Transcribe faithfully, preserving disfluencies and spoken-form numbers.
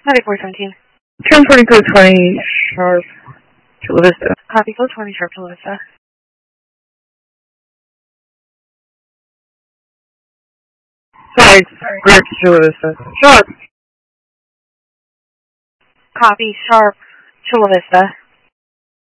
ninety-four seventeen. ten forty-two twenty sharp, Chula Vista. Copy, flow twenty sharp, Chula Vista. Sorry, Greg, Chula Vista. Sharp. Copy, sharp, Chula Vista.